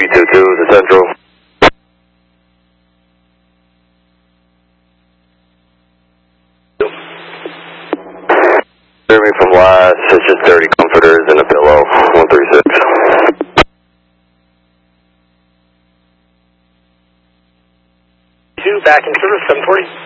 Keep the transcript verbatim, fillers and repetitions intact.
B two two to Central. Hear me from last, it's just thirty comforters and a pillow, one three six. Two, back in service, seven forty.